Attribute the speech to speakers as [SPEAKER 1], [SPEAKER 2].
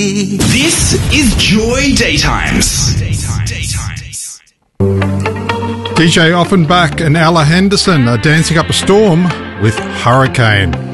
[SPEAKER 1] This is Joy Daytimes.
[SPEAKER 2] DJ Offenbach and Ella Henderson are dancing up a storm with Hurricane.